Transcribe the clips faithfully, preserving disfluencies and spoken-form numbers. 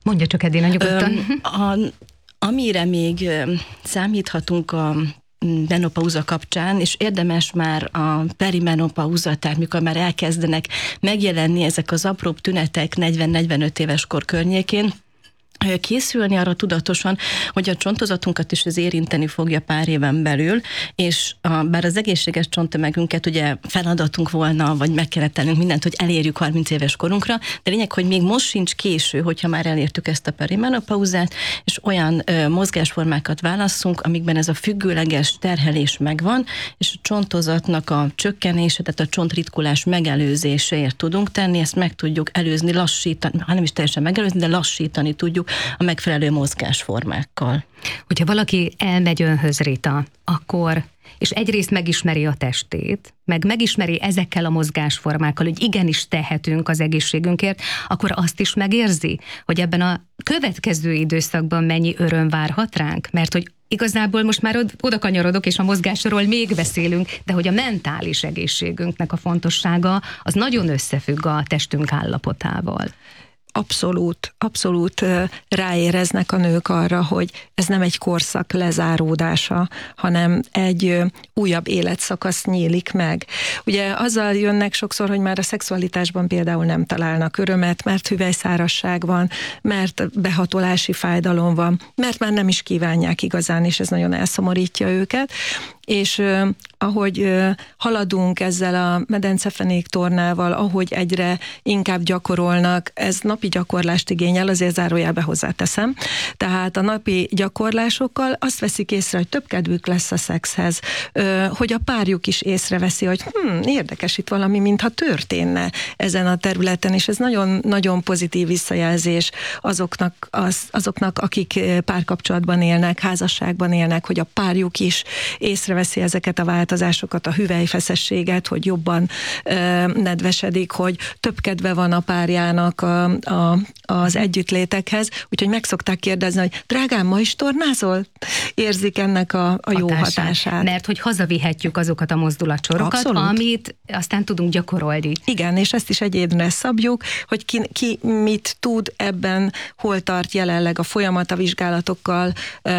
Mondja csak, Edina, nyugodtan. A, amire még számíthatunk a menopauza kapcsán, és érdemes már a perimenopauza, tehát mikor már elkezdenek megjelenni ezek az apróbb tünetek negyven-negyvenöt éves kor környékén, készülni arra tudatosan, hogy a csontozatunkat is ez érinteni fogja pár éven belül, és a, bár az egészséges csonttömegünket ugye feladatunk volna, vagy meg kellett tennünk mindent, hogy elérjük harminc éves korunkra, de lényeg, hogy még most sincs késő, hogyha már elértük ezt a perimenopauzát, és olyan ö, mozgásformákat válasszunk, amikben ez a függőleges terhelés megvan, és a csontozatnak a csökkenése, tehát a csontritkulás megelőzéséért tudunk tenni, ezt meg tudjuk előzni, lassítani, hanem is teljesen megelőzni, de lassítani tudjuk a megfelelő mozgásformákkal. Hogyha valaki elmegy önhöz, Rita, akkor, és egyrészt megismeri a testét, meg megismeri ezekkel a mozgásformákkal, hogy igenis tehetünk az egészségünkért, akkor azt is megérzi, hogy ebben a következő időszakban mennyi öröm várhat ránk? Mert hogy igazából most már oda kanyarodok, és a mozgásról még beszélünk, de hogy a mentális egészségünknek a fontossága, az nagyon összefügg a testünk állapotával. Abszolút, abszolút ráéreznek a nők arra, hogy ez nem egy korszak lezáródása, hanem egy újabb életszakasz nyílik meg. Ugye azzal jönnek sokszor, hogy már a szexualitásban például nem találnak örömet, mert hüvelyszárazság van, mert behatolási fájdalom van, mert már nem is kívánják igazán, és ez nagyon elszomorítja őket. És uh, ahogy uh, haladunk ezzel a medencefenék tornával, ahogy egyre inkább gyakorolnak, ez napi gyakorlást igényel, azért zárójelbe hozzáteszem. Tehát a napi gyakorlásokkal azt veszik észre, hogy több kedvük lesz a szexhez, uh, hogy a párjuk is észreveszi, hogy hm, érdekes itt valami, mintha történne ezen a területen, és ez nagyon, nagyon pozitív visszajelzés azoknak, az, azoknak, akik párkapcsolatban élnek, házasságban élnek, hogy a párjuk is észre veszi ezeket a változásokat, a hüvelyfeszességet, hogy jobban ö, nedvesedik, hogy több kedve van a párjának a, a, az együttlétekhez, úgyhogy meg szokták kérdezni, hogy drágám, ma is tornázol? Érzik ennek a, a jó hatását. hatását. Mert hogy hazavihetjük azokat a mozdulatsorokat, abszolút, amit aztán tudunk gyakorolni. Igen, és ezt is egyénre szabjuk, hogy ki, ki mit tud ebben, hol tart jelenleg a folyamat a vizsgálatokkal,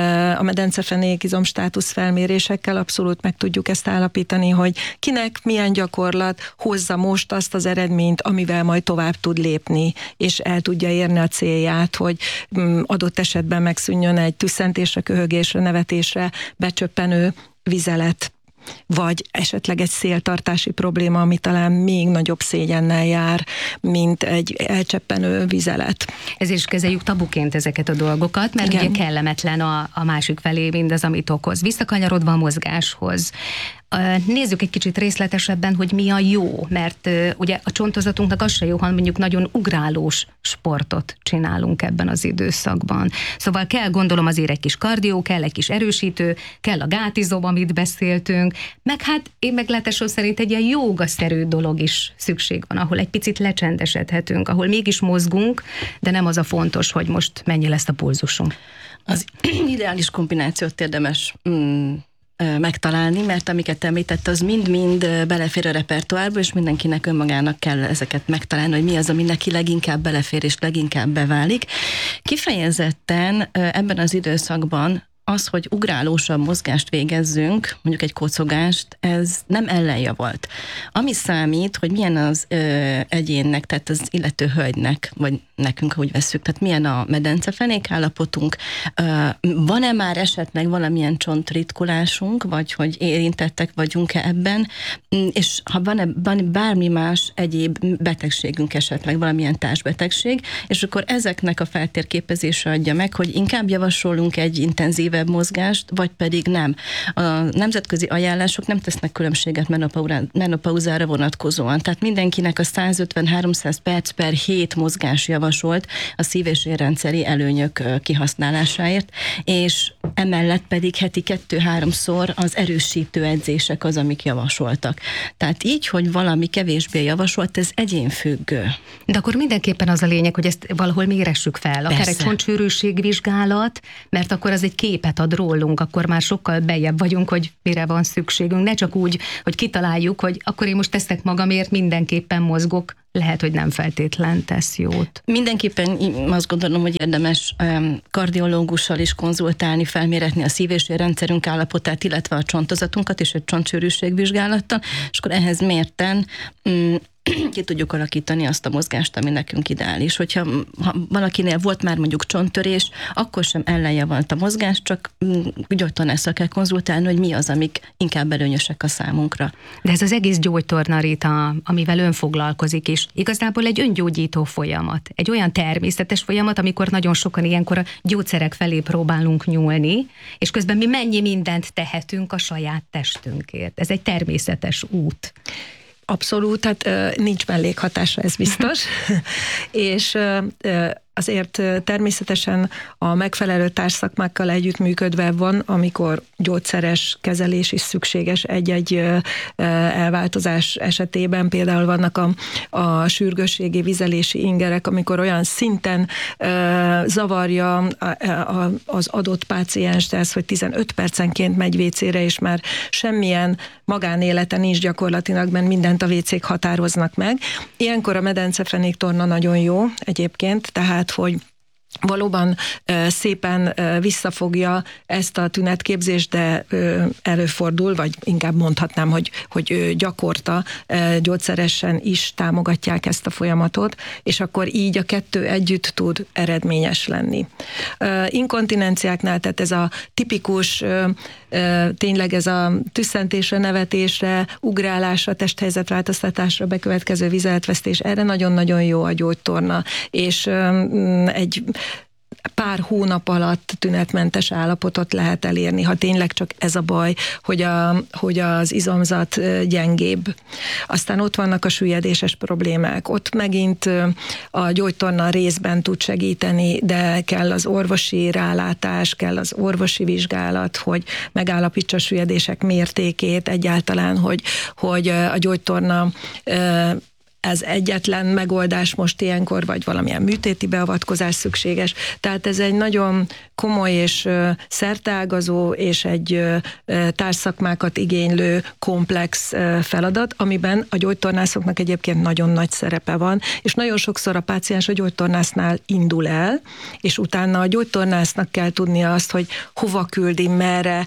a medencefenék izomstátusz felmérésekkel, abszolút meg tudjuk ezt állapítani, hogy kinek milyen gyakorlat hozza most azt az eredményt, amivel majd tovább tud lépni, és el tudja érni a célját, hogy adott esetben megszűnjön egy tüsszentésre, köhögésre, nevetésre becsöppenő vizelet, vagy esetleg egy széltartási probléma, ami talán még nagyobb szégyennel jár, mint egy elcseppenő vizelet. Ezért is kezeljük tabuként ezeket a dolgokat, mert igen, ugye kellemetlen a, a másik felé mindaz, amit okoz. Visszakanyarodva a mozgáshoz. Nézzük egy kicsit részletesebben, hogy mi a jó, mert ugye a csontozatunknak az se jó, ha mondjuk nagyon ugrálós sportot csinálunk ebben az időszakban. Szóval kell, gondolom, azért egy kis kardió, kell egy kis erősítő, kell a gátizom, amit beszéltünk, meg hát én meglátásom szerint egy ilyen jógaszerű dolog is szükség van, ahol egy picit lecsendesedhetünk, ahol mégis mozgunk, de nem az a fontos, hogy most mennyi lesz a pulzusunk. Az ideális kombinációt érdemes mm, megtalálni, mert amiket említett, az mind-mind belefér a repertoárba, és mindenkinek önmagának kell ezeket megtalálni, hogy mi az, ami neki leginkább belefér, és leginkább beválik. Kifejezetten ebben az időszakban az, hogy ugrálósabb mozgást végezzünk, mondjuk egy kocogást, ez nem ellenjavalt. Ami számít, hogy milyen az ö, egyénnek, tehát az illető hölgynek, vagy nekünk, ahogy vesszük, tehát milyen a medencefenék állapotunk, ö, van-e már esetleg valamilyen csontritkulásunk, vagy hogy érintettek vagyunk-e ebben, és ha van-e, van bármi más egyéb betegségünk esetleg, valamilyen társbetegség, és akkor ezeknek a feltérképezése adja meg, hogy inkább javasolunk egy intenzív mozgást, vagy pedig nem. A nemzetközi ajánlások nem tesznek különbséget menopauzára vonatkozóan, tehát mindenkinek a százötven-háromszáz perc per hét mozgás javasolt a szív- és érrendszeri előnyök kihasználásáért, és emellett pedig heti kettő-háromszor az erősítő edzések az, amik javasoltak. Tehát így, hogy valami kevésbé javasolt, ez egyénfüggő. De akkor mindenképpen az a lényeg, hogy ezt valahol méressük fel. Akár Persze. egy csontsűrűségvizsgálat, mert akkor az egy képet ad rólunk, akkor már sokkal beljebb vagyunk, hogy mire van szükségünk. Ne csak úgy, hogy kitaláljuk, hogy akkor én most teszek magamért, mindenképpen mozgok lehet, hogy nem feltétlen tesz jót. Mindenképpen azt gondolom, hogy érdemes kardiológussal is konzultálni, felméretni a szív- és érrendszerünk állapotát, illetve a csontozatunkat és egy csontsűrűségvizsgálattal, és akkor ehhez mérten mm, ki tudjuk alakítani azt a mozgást, ami nekünk ideális. Hogyha ha valakinél volt már mondjuk csonttörés, akkor sem ellenjavalt a mozgás, csak gyógytornásszal kell konzultálni, hogy mi az, amik inkább előnyösek a számunkra. De ez az egész gyógytorna, Rita, amivel ön foglalkozik is, igazából egy öngyógyító folyamat. Egy olyan természetes folyamat, amikor nagyon sokan ilyenkor a gyógyszerek felé próbálunk nyúlni, és közben mi mennyi mindent tehetünk a saját testünkért. Ez egy természetes út. Abszolút, hát nincs mellékhatása, ez biztos. És azért természetesen a megfelelő társszakmákkal együttműködve van, amikor gyógyszeres kezelés is szükséges egy-egy elváltozás esetében. Például vannak a, a sürgősségi vizelési ingerek, amikor olyan szinten zavarja az adott pácienst ez, hogy tizenöt percenként megy vécére, és már semmilyen magánélete nincs gyakorlatilag, mert mindent a vécék határoznak meg. Ilyenkor a medencefenéktorna nagyon jó egyébként, tehát hogy valóban szépen visszafogja ezt a tünetképzést, de előfordul, vagy inkább mondhatnám, hogy, hogy gyakorta gyógyszeresen is támogatják ezt a folyamatot, és akkor így a kettő együtt tud eredményes lenni. Inkontinenciáknál, tehát ez a tipikus, tényleg ez a tüsszentésre, nevetésre, ugrálásra, testhelyzetváltoztatásra bekövetkező vizeletvesztés, erre nagyon-nagyon jó a gyógytorna, és egy pár hónap alatt tünetmentes állapotot lehet elérni, ha tényleg csak ez a baj, hogy, a, hogy az izomzat gyengébb. Aztán ott vannak a süllyedéses problémák. Ott megint a gyógytorna részben tud segíteni, de kell az orvosi rálátás, kell az orvosi vizsgálat, hogy megállapítsa a süllyedések mértékét, egyáltalán, hogy, hogy a gyógytorna ez egyetlen megoldás most ilyenkor, vagy valamilyen műtéti beavatkozás szükséges. Tehát ez egy nagyon komoly és szerteágazó és egy társszakmákat igénylő komplex feladat, amiben a gyógytornászoknak egyébként nagyon nagy szerepe van, és nagyon sokszor a páciens a gyógytornásznál indul el, és utána a gyógytornásznak kell tudnia azt, hogy hova küldi, merre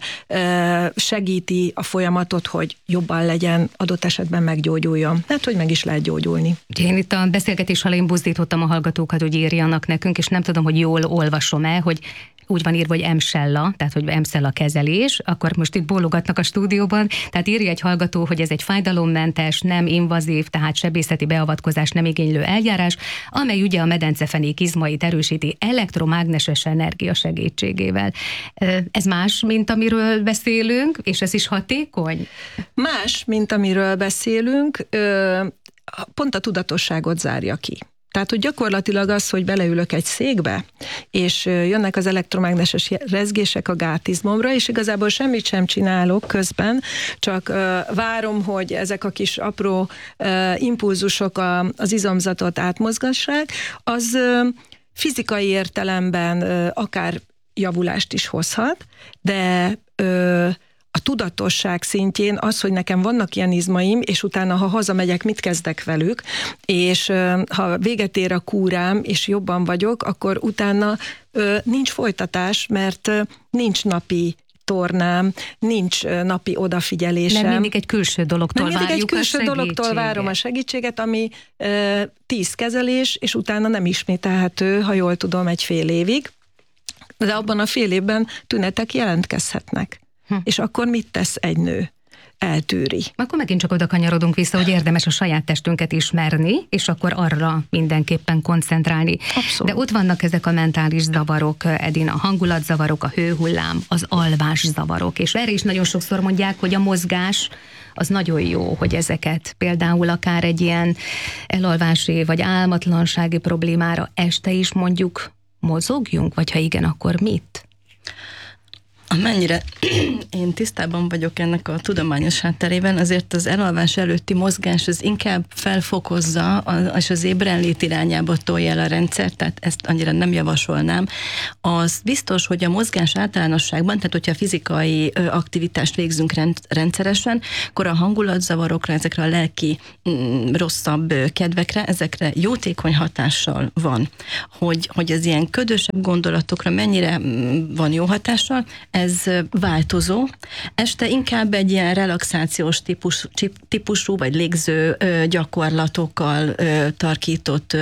segíti a folyamatot, hogy jobban legyen, adott esetben meggyógyuljon. Hát, hogy meg is lehet gyógyulni. Én itt a beszélgetés elején buzdítottam a hallgatókat, hogy írjanak nekünk, és nem tudom, hogy jól olvasom-e, hogy úgy van írva, hogy emsella, tehát hogy emsella kezelés, akkor most itt bólogatnak a stúdióban, tehát írja egy hallgató, hogy ez egy fájdalommentes, nem invazív, tehát sebészeti beavatkozás nem igénylő eljárás, amely ugye a medencefenék izmait erősíti elektromágneses energia segítségével. Ez más, mint amiről beszélünk, és ez is hatékony? Más, mint amiről beszélünk, pont a tudatosságot zárja ki. Tehát, hogy gyakorlatilag az, hogy beleülök egy székbe, és jönnek az elektromágneses rezgések a gátizmomra, és igazából semmit sem csinálok közben, csak uh, várom, hogy ezek a kis apró uh, impulzusok a, az izomzatot átmozgassák, az uh, fizikai értelemben uh, akár javulást is hozhat, de uh, a tudatosság szintjén az, hogy nekem vannak ilyen izmaim, és utána, ha hazamegyek, mit kezdek velük, és ha véget ér a kúrám, és jobban vagyok, akkor utána nincs folytatás, mert nincs napi tornám, nincs napi odafigyelésem. Nem mindig egy külső dologtól Nem mindig várjuk egy külső dologtól várom a segítséget, ami e, tíz kezelés, és utána nem ismételhető, ha jól tudom, egy fél évig. De abban a fél évben tünetek jelentkezhetnek. Hm. És akkor mit tesz egy nő? Eltűri. Akkor megint csak oda kanyarodunk vissza, hogy érdemes a saját testünket ismerni, és akkor arra mindenképpen koncentrálni. Abszolút. De ott vannak ezek a mentális zavarok, Edina, a hangulatzavarok, a hőhullám, az alvászavarok, és erre is nagyon sokszor mondják, hogy a mozgás az nagyon jó, hogy ezeket például akár egy ilyen elalvási vagy álmatlansági problémára este is mondjuk mozogjunk, vagy ha igen, akkor mit? Amennyire én tisztában vagyok ennek a tudományos hátterében, azért az elalvás előtti mozgás az inkább felfokozza, és az ébrenlét irányába tolja el a rendszert, tehát ezt annyira nem javasolnám. Az biztos, hogy a mozgás általánosságban, tehát hogyha fizikai aktivitást végzünk rendszeresen, akkor a hangulatzavarokra, ezekre a lelki rosszabb kedvekre, ezekre jótékony hatással van. Hogy, hogy az ilyen ködösebb gondolatokra mennyire van jó hatással, ez változó. Este inkább egy ilyen relaxációs típus, típusú, vagy légző gyakorlatokkal tarkított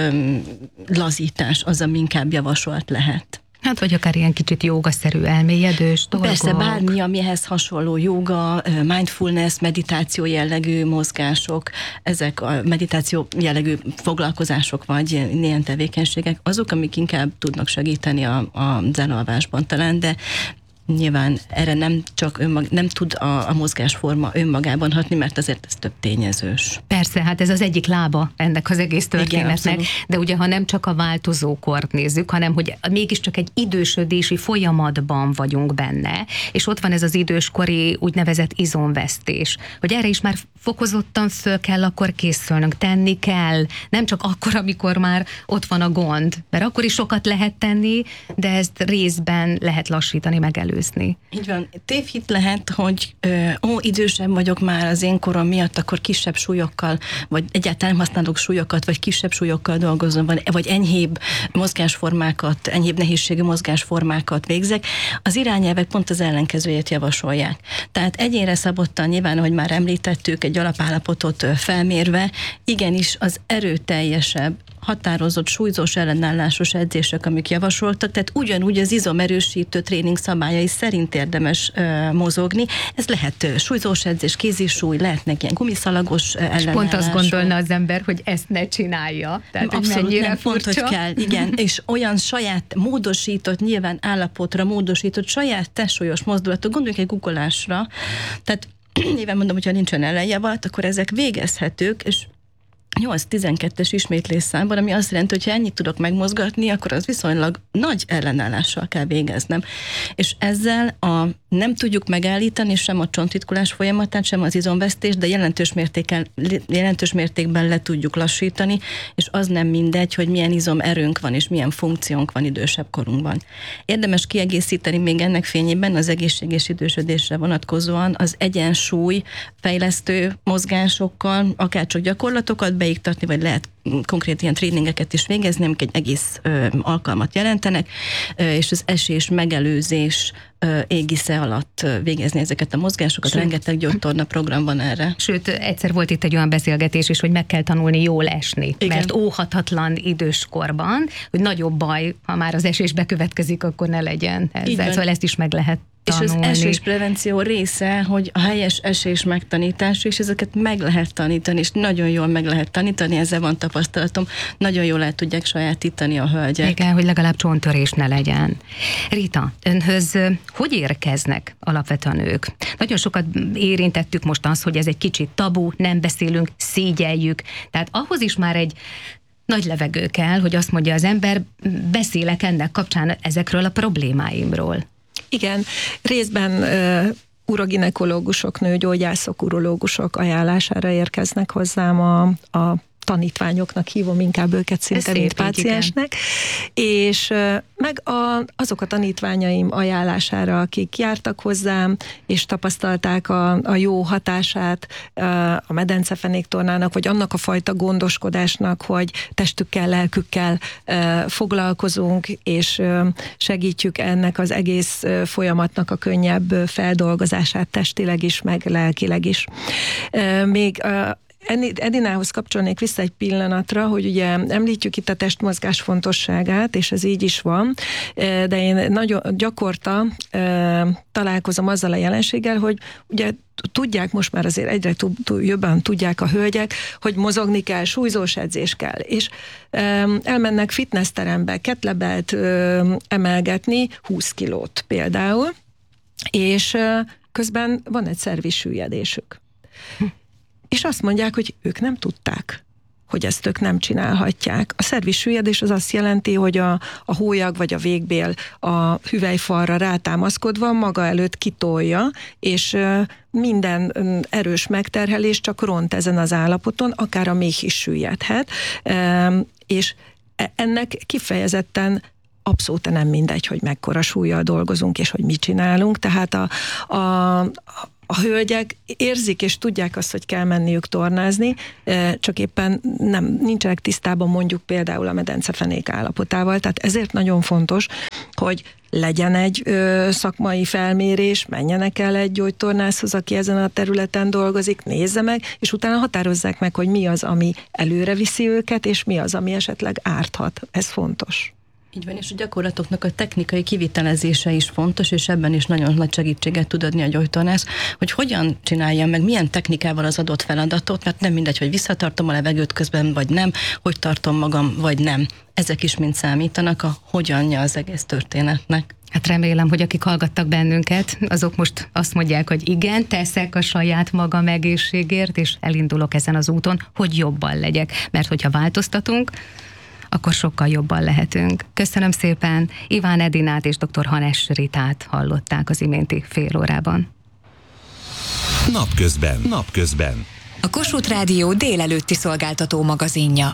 lazítás az, ami inkább javasolt lehet. Hát, vagy akár ilyen kicsit jógaszerű, elmélyedős dolgok. Persze, bármi, amihez hasonló jóga, mindfulness, meditáció jellegű mozgások, ezek a meditáció jellegű foglalkozások, vagy ilyen tevékenységek, azok, amik inkább tudnak segíteni a, a elalvásban talán, de nyilván erre nem csak önmag, nem tud a, a mozgásforma önmagában hatni, mert azért ez több tényezős. Persze, hát ez az egyik lába ennek az egész történetnek, igen, de ugye ha nem csak a változókort nézzük, hanem hogy mégiscsak egy idősödési folyamatban vagyunk benne, és ott van ez az időskori úgynevezett izomvesztés, hogy erre is már fokozottan föl kell akkor készülnünk, tenni kell, nem csak akkor, amikor már ott van a gond, mert akkor is sokat lehet tenni, de ezt részben lehet lassítani, megelőzni. Így van. Tévhit lehet, hogy ó, idősebb vagyok már az én korom miatt, akkor kisebb súlyokkal, vagy egyáltalán nem használok súlyokat, vagy kisebb súlyokkal dolgozom, vagy enyhébb mozgásformákat, enyhébb nehézségű mozgásformákat végzek. Az irányelvek pont az ellenkezőjét javasolják. Tehát egyénre szabottan nyilván, ahogy már említettük, egy alapállapotot felmérve, igenis az erőteljesebb, határozott, súlyzós ellenállásos edzések, amik javasoltak, tehát ugyanúgy az izomerősítő tréning szabályai szerint érdemes uh, mozogni. Ez lehet uh, súlyzós edzés, kézisúly, lehetnek ilyen gumiszalagos uh, ellenállások. Pont azt gondolna az ember, hogy ezt ne csinálja. Tehát, abszolút mennyire nem, furcsa. pont, hogy kell, igen, és olyan saját módosított, nyilván állapotra módosított, saját testsúlyos mozdulatok, gondoljunk egy guggolásra, tehát nyilván mondom, hogyha nincsen ellenjavat, akkor ezek végezhetők, és nyolc-tizenkettes ismétlés számban, ami azt jelenti, hogy ha ennyit tudok megmozgatni, akkor az viszonylag nagy ellenállással kell végeznem. És ezzel a, nem tudjuk megállítani sem a csontritkulás folyamatát, sem az izomvesztést, de jelentős, mértéken, jelentős mértékben le tudjuk lassítani, és az nem mindegy, hogy milyen izomerőnk van, és milyen funkciónk van idősebb korunkban. Érdemes kiegészíteni még ennek fényében az egészséges idősödésre vonatkozóan az egyensúly fejlesztő mozgásokkal, akárcsak gyakorlatokat beiktatni, vagy lehet konkrét ilyen tréningeket is végezni, amik egy egész ö, alkalmat jelentenek, ö, és az esés megelőzés ö, égisze alatt végezni ezeket a mozgásokat. Sőt, rengeteg gyógytorna program van erre. Sőt, egyszer volt itt egy olyan beszélgetés is, hogy meg kell tanulni jól esni, igen. Mert óhatatlan időskorban, hogy nagyobb baj, ha már az esés bekövetkezik, akkor ne legyen ezzel. Szóval ezt is meg lehet tanulni. És az esésprevenció része, hogy a helyes esés megtanítása, és ezeket meg lehet tanítani, és nagyon jól meg lehet tanítani, ezzel van tapasztalatom, nagyon jól el tudják sajátítani a hölgyek. Igen, hogy legalább csonttörés ne legyen. Rita, önhöz hogy érkeznek alapvetően ők? Nagyon sokat érintettük most azt, hogy ez egy kicsit tabu, nem beszélünk, szégyeljük, tehát ahhoz is már egy nagy levegő kell, hogy azt mondja az ember, beszélek ennek kapcsán ezekről a problémáimról. Igen, részben uh, uroginekológusok, nőgyógyászok, urológusok ajánlására érkeznek hozzám a, a tanítványoknak, hívom inkább őket szinte, mint páciensnek, és meg a, azok a tanítványaim ajánlására, akik jártak hozzám, és tapasztalták a, a jó hatását a medencefenéktornának, vagy annak a fajta gondoskodásnak, hogy testükkel, lelkükkel foglalkozunk, és segítjük ennek az egész folyamatnak a könnyebb feldolgozását testileg is, meg lelkileg is. Még Edinához kapcsolnék vissza egy pillanatra, hogy ugye említjük itt a testmozgás fontosságát, és ez így is van, de én nagyon gyakorta találkozom azzal a jelenséggel, hogy ugye tudják most már azért egyre jobban tudják a hölgyek, hogy mozogni kell, súlyzós edzés kell, és elmennek fitnessterembe kettlebelt emelgetni, húsz kilót például, és közben van egy szervi süllyedésük. És azt mondják, hogy ők nem tudták, hogy ezt ők nem csinálhatják. A szervi süllyedés az azt jelenti, hogy a, a hólyag vagy a végbél a hüvelyfalra rátámaszkodva maga előtt kitolja, és minden erős megterhelés csak ront ezen az állapoton, akár a méh is süllyedhet, és ennek kifejezetten abszolút nem mindegy, hogy mekkora súllyal dolgozunk, és hogy mit csinálunk, tehát a, a, a hölgyek érzik és tudják azt, hogy kell menniük tornázni, csak éppen nem, nincsenek tisztában mondjuk például a medencefenék állapotával, tehát ezért nagyon fontos, hogy legyen egy ö, szakmai felmérés, menjenek el egy gyógytornászhoz, aki ezen a területen dolgozik, nézze meg, és utána határozzák meg, hogy mi az, ami előre viszi őket, és mi az, ami esetleg árthat. Ez fontos. Így van, és a gyakorlatoknak a technikai kivitelezése is fontos, és ebben is nagyon nagy segítséget tud adni a gyógytornász, hogy hogyan csinálja meg, milyen technikával az adott feladatot, mert nem mindegy, hogy visszatartom a levegőt közben, vagy nem, hogy tartom magam, vagy nem. Ezek is mind számítanak a hogyanja az egész történetnek. Hát remélem, hogy akik hallgattak bennünket, azok most azt mondják, hogy igen, teszek a saját magam egészségért, és elindulok ezen az úton, hogy jobban legyek. Mert hogyha változtatunk, akkor sokkal jobban lehetünk. Köszönöm szépen, Iván Edinát és dr. Hanes Ritát hallották az iménti fél órában. Napközben. Napközben. A Kossuth Rádió délelőtti szolgáltató magazinja.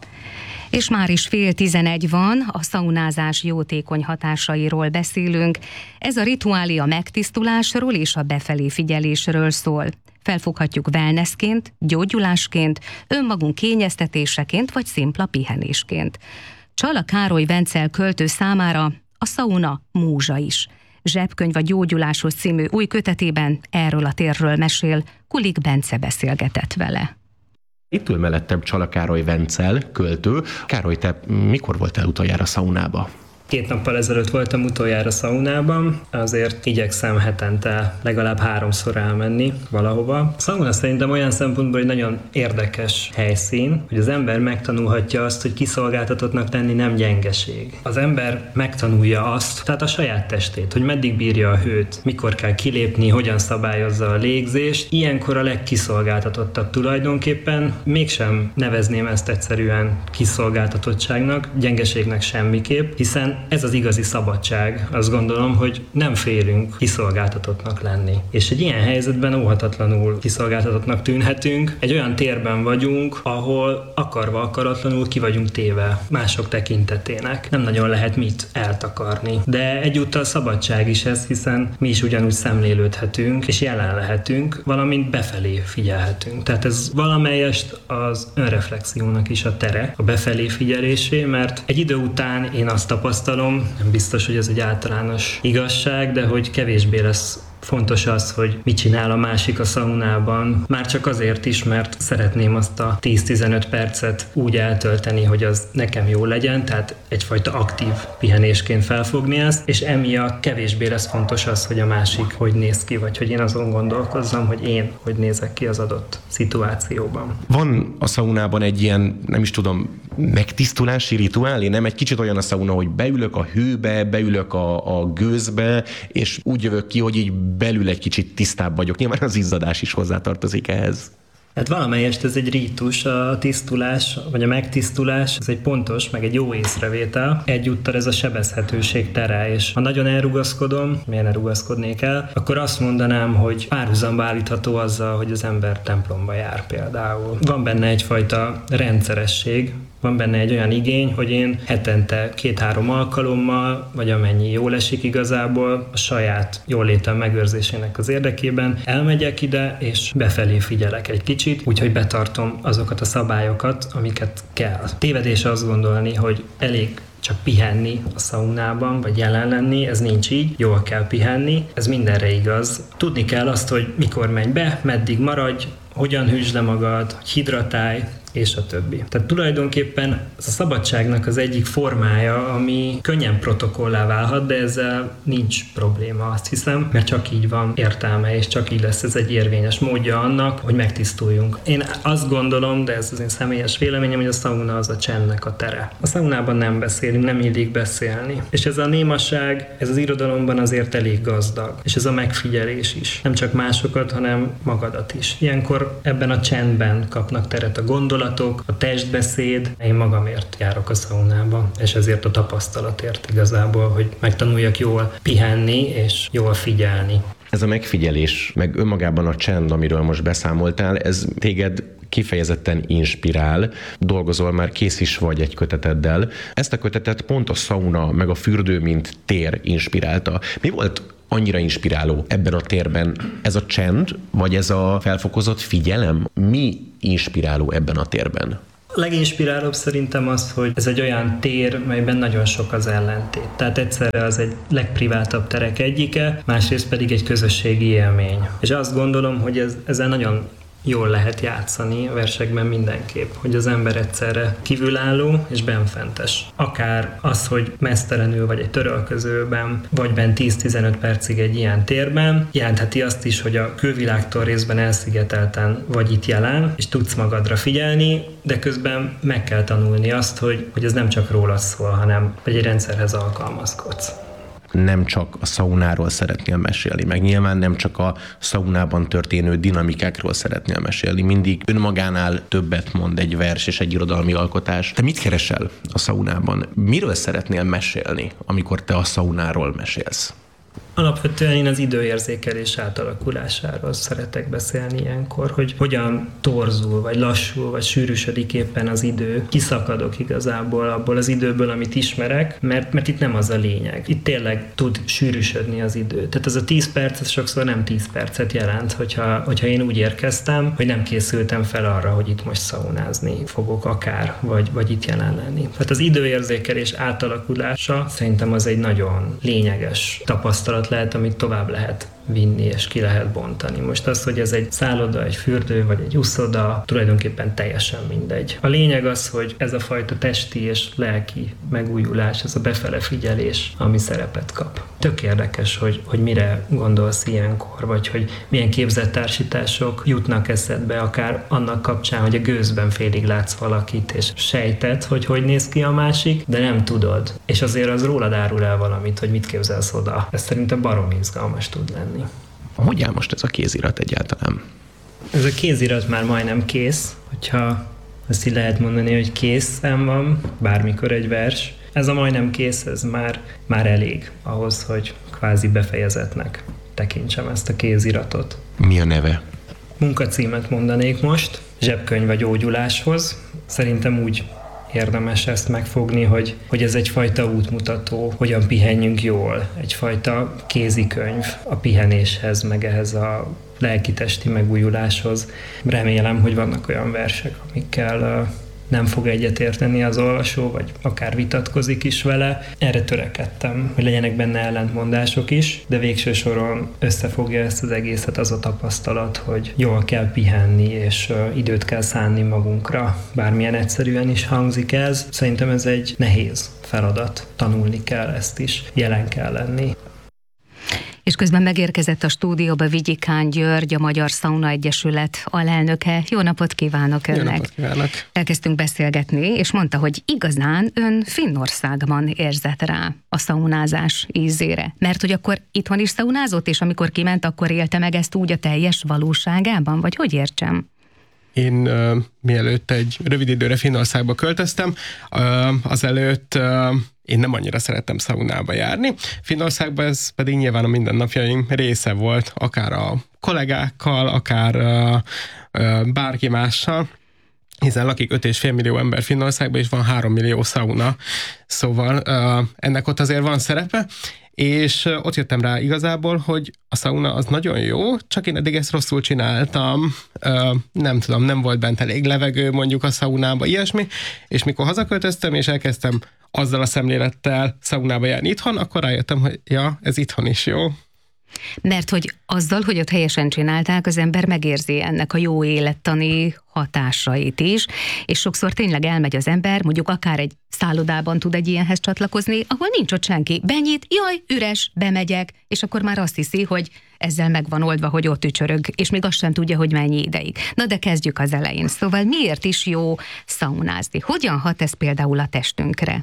És már is fél tizenegy van, a szaunázás jótékony hatásairól beszélünk. Ez a rituálé a megtisztulásról és a befelé figyelésről szól. Felfoghatjuk wellnessként, gyógyulásként, önmagunk kényeztetéseként vagy szimpla pihenésként. Csala Károly Vencel költő számára a szauna múzsa is. Zsebkönyv a gyógyuláshoz című új kötetében erről a térről mesél, Kulik Bence beszélgetett vele. Itt ül mellettem Csala Károly Vencel, költő. Károly, te mikor voltál utoljára szaunába? Két nappal ezelőtt voltam utoljára szaunában, azért igyekszem hetente legalább háromszor elmenni valahova. A szauna szerintem olyan szempontból egy nagyon érdekes helyszín, hogy az ember megtanulhatja azt, hogy kiszolgáltatottnak lenni nem gyengeség. Az ember megtanulja azt, tehát a saját testét, hogy meddig bírja a hőt, mikor kell kilépni, hogyan szabályozza a légzést. Ilyenkor a legkiszolgáltatottabb tulajdonképpen. Mégsem nevezném ezt egyszerűen kiszolgáltatottságnak, gyengeségnek semmiképp, hiszen ez az igazi szabadság. Azt gondolom, hogy nem félünk kiszolgáltatottnak lenni. És egy ilyen helyzetben óhatatlanul kiszolgáltatottnak tűnhetünk. Egy olyan térben vagyunk, ahol akarva akaratlanul ki vagyunk téve mások tekintetének. Nem nagyon lehet mit eltakarni. De egyúttal szabadság is ez, hiszen mi is ugyanúgy szemlélődhetünk, és jelen lehetünk, valamint befelé figyelhetünk. Tehát ez valamelyest az önreflexiónak is a tere, a befelé figyelésé, mert egy idő után én azt tapasztalom, nem biztos, hogy ez egy általános igazság, de hogy kevésbé lesz fontos az, hogy mit csinál a másik a szaunában. Már csak azért is, mert szeretném azt a tíz-tizenöt percet úgy eltölteni, hogy az nekem jó legyen, tehát egyfajta aktív pihenésként felfogni ezt, és emiatt kevésbé lesz fontos az, hogy a másik hogy néz ki, vagy hogy én azon gondolkozzam, hogy én hogy nézek ki az adott szituációban. Van a szaunában egy ilyen, nem is tudom, megtisztulási rituálé, nem? Egy kicsit olyan a szauna, hogy beülök a hőbe, beülök a, a gőzbe, és úgy jövök ki, hogy így belül egy kicsit tisztább vagyok. Nyilván az izzadás is hozzátartozik ehhez. Hát valamelyest ez egy rítus, a tisztulás, vagy a megtisztulás, ez egy pontos, meg egy jó észrevétel. Egyúttal ez a sebezhetőség tere, és ha nagyon elrugaszkodom, miért ne rugaszkodnék el, akkor azt mondanám, hogy párhuzamba állítható azzal, hogy az ember templomba jár például. Van benne egyfajta rendszeresség, van benne egy olyan igény, hogy én hetente két-három alkalommal, vagy amennyi jól esik igazából, a saját jólétem megőrzésének az érdekében elmegyek ide, és befelé figyelek egy kicsit, úgyhogy betartom azokat a szabályokat, amiket kell. Tévedés azt gondolni, hogy elég csak pihenni a szaunában, vagy jelen lenni, ez nincs így, jól kell pihenni, ez mindenre igaz. Tudni kell azt, hogy mikor menj be, meddig maradj, hogyan hűtsd le magad, hogy hidratálj, és a többi. Tehát tulajdonképpen ez a szabadságnak az egyik formája, ami könnyen protokollá válhat, de ezzel nincs probléma, azt hiszem, mert csak így van értelme, és csak így lesz ez egy érvényes módja annak, hogy megtisztuljunk. Én azt gondolom, de ez az én személyes véleményem, hogy a szauna az a csendnek a tere. A szaunában nem beszélünk, nem illik beszélni. És ez a némaság, ez az irodalomban azért elég gazdag. És ez a megfigyelés is. Nem csak másokat, hanem magadat is. Ilyenkor ebben a csendben kapnak teret a gondolatok, gyakorlatok, a testbeszéd. Én magamért járok a szaunába, és ezért a tapasztalatért igazából, hogy megtanuljak jól pihenni és jól figyelni. Ez a megfigyelés, meg önmagában a csend, amiről most beszámoltál, ez téged kifejezetten inspirál, dolgozol már, kész is vagy egy köteteddel. Ezt a kötetet pont a szauna, meg a fürdő, mint tér inspirálta. Mi volt annyira inspiráló ebben a térben? Ez a csend, vagy ez a felfokozott figyelem? Mi inspiráló ebben a térben? A leginspirálóbb szerintem az, hogy ez egy olyan tér, melyben nagyon sok az ellentét. Tehát egyszerre az egy legprivátabb terek egyike, másrészt pedig egy közösségi élmény. És azt gondolom, hogy ez, ezzel nagyon jól lehet játszani a versekben mindenképp, hogy az ember egyszerre kívülálló és benfentes. Akár az, hogy meztelenül vagy egy törölközőben, vagy bent tíz-tizenöt percig egy ilyen térben, jelentheti azt is, hogy a külvilágtól részben elszigetelten vagy itt jelen, és tudsz magadra figyelni, de közben meg kell tanulni azt, hogy, hogy ez nem csak rólad szól, hanem hogy egy rendszerhez alkalmazkodsz. Nem csak a szaunáról szeretnél mesélni, meg nyilván nem csak a szaunában történő dinamikákról szeretnél mesélni. Mindig önmagánál többet mond egy vers és egy irodalmi alkotás. Te mit keresel a szaunában? Miről szeretnél mesélni, amikor te a szaunáról mesélsz? Alapvetően én az időérzékelés átalakulásáról szeretek beszélni ilyenkor, hogy hogyan torzul, vagy lassul, vagy sűrűsödik éppen az idő. Kiszakadok igazából abból az időből, amit ismerek, mert, mert itt nem az a lényeg. Itt tényleg tud sűrűsödni az idő. Tehát az a tíz perc, ez sokszor nem tíz percet jelent, hogyha, hogyha én úgy érkeztem, hogy nem készültem fel arra, hogy itt most szaunázni fogok akár, vagy, vagy itt jelen lenni. Tehát az időérzékelés átalakulása szerintem az egy nagyon lényeges tapasztalat lehet, amit tovább lehet vinni és ki lehet bontani. Most az, hogy ez egy szálloda, egy fürdő vagy egy uszoda, tulajdonképpen teljesen mindegy. A lényeg az, hogy ez a fajta testi és lelki megújulás, ez a befele figyelés, ami szerepet kap. Tök érdekes, hogy, hogy mire gondolsz ilyenkor, vagy hogy milyen képzettársítások jutnak eszedbe, akár annak kapcsán, hogy a gőzben félig látsz valakit, és sejted, hogy hogy néz ki a másik, de nem tudod. És azért az rólad árul el valamit, hogy mit képzelsz oda. Ez szerintem baromi izgalmas tud lenni. Hogy áll most ez a kézirat egyáltalán? Ez a kézirat már majdnem kész, hogyha azt így lehet mondani, hogy készen van, bármikor egy vers. Ez a majdnem kész, ez már, már elég ahhoz, hogy kvázi befejezetnek tekintsem ezt a kéziratot. Mi a neve? Munkacímet mondanék most, zsebkönyv a gyógyuláshoz. Szerintem úgy érdemes ezt megfogni, hogy, hogy ez egyfajta útmutató, hogyan pihenjünk jól, egyfajta kézikönyv a pihenéshez, meg ehhez a lelki-testi megújuláshoz. Remélem, hogy vannak olyan versek, amikkel nem fog egyetérteni az olvasó, vagy akár vitatkozik is vele. Erre törekedtem, hogy legyenek benne ellentmondások is, de végső soron összefogja ezt az egészet az a tapasztalat, hogy jól kell pihenni, és időt kell szánni magunkra. Bármilyen egyszerűen is hangzik ez, szerintem ez egy nehéz feladat. Tanulni kell ezt is, jelen kell lenni. És közben megérkezett a stúdióba Vigyikán György, a Magyar Szauna Egyesület alelnöke. Jó napot kívánok önnek! Jó napot kívánok! Elkezdtünk beszélgetni, és mondta, hogy igazán ön Finnországban érzett rá a szaunázás ízére. Mert hogy akkor itthon is szaunázott, és amikor kiment, akkor élte meg ezt úgy a teljes valóságában? Vagy hogy értsem? Én uh, mielőtt egy rövid időre Finnországba költöztem, uh, azelőtt uh, én nem annyira szerettem szaunába járni. Finnországban ez pedig nyilván a mindennapjaim része volt, akár a kollégákkal, akár uh, uh, bárki mással, hiszen lakik öt és fél millió ember Finnországban, és van három millió szauna, szóval uh, ennek ott azért van szerepe, és ott jöttem rá igazából, hogy a szauna az nagyon jó, csak én eddig ezt rosszul csináltam, nem tudom, nem volt bent elég levegő mondjuk a szaunába, ilyesmi, és mikor hazaköltöztem, és elkezdtem azzal a szemlélettel szaunába járni itthon, akkor rájöttem, hogy ja, ez itthon is jó. Mert hogy azzal, hogy ott helyesen csinálták, az ember megérzi ennek a jó élettani hatásait is, és sokszor tényleg elmegy az ember, mondjuk akár egy szállodában tud egy ilyenhez csatlakozni, ahol nincs ott senki. Benyit, jaj, üres, bemegyek, és akkor már azt hiszi, hogy ezzel meg van oldva, hogy ott ücsörög, és még azt sem tudja, hogy mennyi ideig. Na de kezdjük az elején. Szóval miért is jó szaunázni? Hogyan hat ez például a testünkre?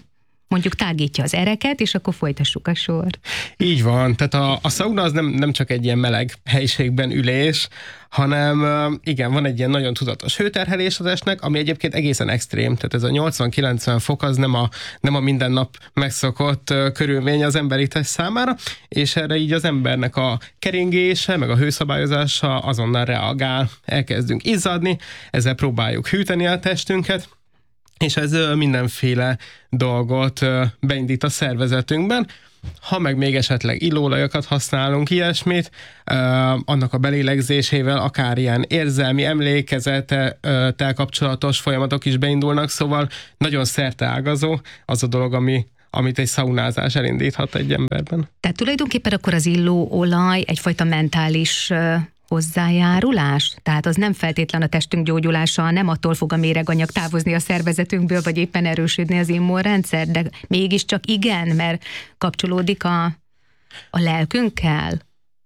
mondjuk tágítja az ereket, és akkor folytassuk a sort. Így van, tehát a, a szauna az nem, nem csak egy ilyen meleg helyiségben ülés, hanem igen, van egy ilyen nagyon tudatos hőterhelés az esnek, ami egyébként egészen extrém, tehát ez a nyolcvan-kilencven fok az nem a, nem a minden nap megszokott körülmény az emberi test számára, és erre így az embernek a keringése, meg a hőszabályozása azonnal reagál, elkezdünk izzadni, ezzel próbáljuk hűteni a testünket, és ez mindenféle dolgot beindít a szervezetünkben. Ha meg még esetleg illóolajokat használunk, ilyesmit, annak a belélegzésével akár ilyen érzelmi emlékezettel kapcsolatos folyamatok is beindulnak, szóval nagyon szerteágazó az a dolog, ami amit egy szaunázás elindíthat egy emberben. Tehát tulajdonképpen akkor az illóolaj egyfajta mentális hozzájárulás? Tehát az nem feltétlen a testünk gyógyulása, nem attól fog a méreganyag távozni a szervezetünkből, vagy éppen erősödni az immunrendszer, de mégiscsak igen, mert kapcsolódik a, a lelkünkkel.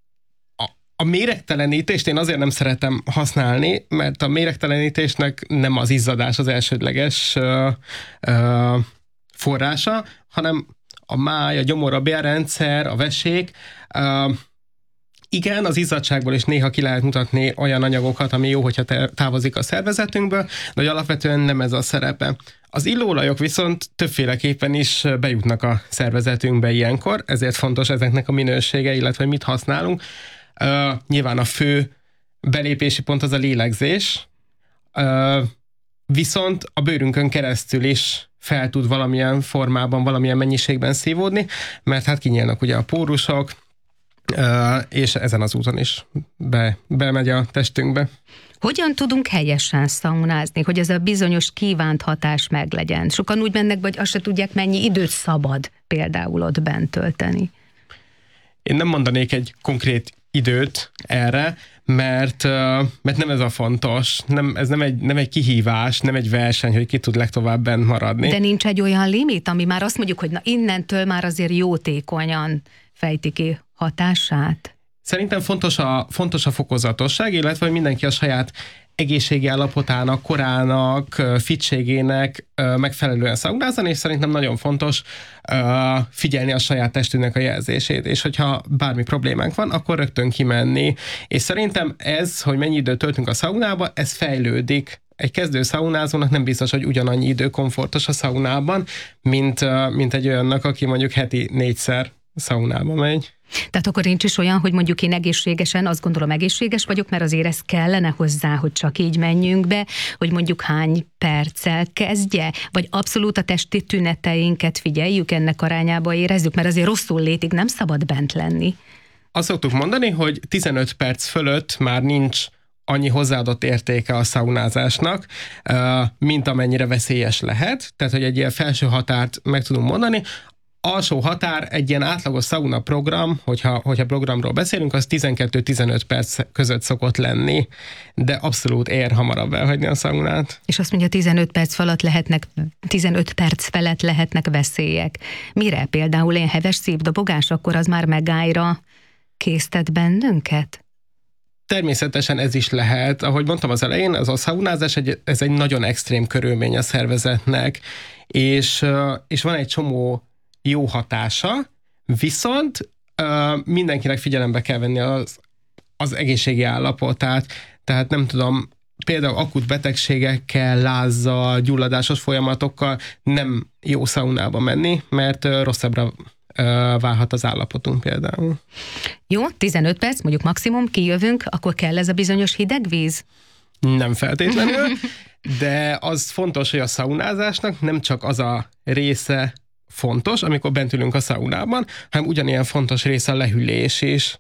A, a méregtelenítést én azért nem szeretem használni, mert a méregtelenítésnek nem az izzadás az elsődleges ö, ö, forrása, hanem a máj, a gyomor, a bélrendszer, a vesék. Ö, Igen, az izzadságból is néha ki lehet mutatni olyan anyagokat, ami jó, hogyha távozik a szervezetünkből, de hogy alapvetően nem ez a szerepe. Az illóolajok viszont többféleképpen is bejutnak a szervezetünkbe ilyenkor, ezért fontos ezeknek a minősége, illetve mit használunk. Uh, nyilván a fő belépési pont az a lélegzés, uh, viszont a bőrünkön keresztül is fel tud valamilyen formában, valamilyen mennyiségben szívódni, mert hát kinyílnak ugye a pórusok, Uh, és ezen az úton is be, bemegy a testünkbe. Hogyan tudunk helyesen szaunázni, hogy ez a bizonyos kívánt hatás meglegyen? Sokan úgy mennek, hogy azt se tudják, mennyi időt szabad például ott bent tölteni. Én nem mondanék egy konkrét időt erre, mert, uh, mert nem ez a fontos. Nem, ez nem egy, nem egy kihívás, nem egy verseny, hogy ki tud legtovább bent maradni. De nincs egy olyan limit, ami már azt mondjuk, hogy na innentől már azért jótékonyan fejti ki hatását? Szerintem fontos a, fontos a fokozatosság, illetve hogy mindenki a saját egészségi állapotának, korának, fitségének megfelelően szaunázzon, és szerintem nagyon fontos figyelni a saját testünknek a jelzését, és hogyha bármi problémánk van, akkor rögtön kimenni. És szerintem ez, hogy mennyi időt töltünk a szaunába, ez fejlődik. Egy kezdő szaunázónak nem biztos, hogy ugyanannyi idő komfortos a szaunában, mint, mint egy olyannak, aki mondjuk heti négyszer szaunába megy. Tehát akkor nincs is olyan, hogy mondjuk én egészségesen, azt gondolom egészséges vagyok, mert azért ez kellene hozzá, hogy csak így menjünk be, hogy mondjuk hány perccel kezdje, vagy abszolút a testi tüneteinket figyeljük, ennek arányába érezzük, mert azért rosszul létig nem szabad bent lenni. Azt szoktuk mondani, hogy tizenöt perc fölött már nincs annyi hozzáadott értéke a szaunázásnak, mint amennyire veszélyes lehet. Tehát, hogy egy ilyen felső határt meg tudunk mondani. Alsó határ egy ilyen átlagos szauna program, hogyha, hogyha programról beszélünk, az tizenkettő-tizenöt perc között szokott lenni, de abszolút ér hamarabb elhagyni a szaunát. És azt mondja, tizenöt perc felett lehetnek, tizenöt perc felett lehetnek veszélyek. Mire? Például én heves szívdobogás, akkor az már megállra késztet bennünket? Természetesen ez is lehet. Ahogy mondtam az elején, az a szaunázás egy, ez egy nagyon extrém körülmény a szervezetnek, és, és van egy csomó jó hatása, viszont uh, mindenkinek figyelembe kell venni az, az egészségi állapotát, tehát nem tudom, például akut betegségekkel, lázzal, gyulladásos folyamatokkal nem jó szaunába menni, mert uh, rosszabbra uh, válhat az állapotunk például. Jó, tizenöt perc, mondjuk maximum, kijövünk, akkor kell ez a bizonyos hideg víz? Nem feltétlenül, de az fontos, hogy a szaunázásnak nem csak az a része fontos, amikor bent ülünk a szaunában, hanem ugyanilyen fontos része a lehűlés is.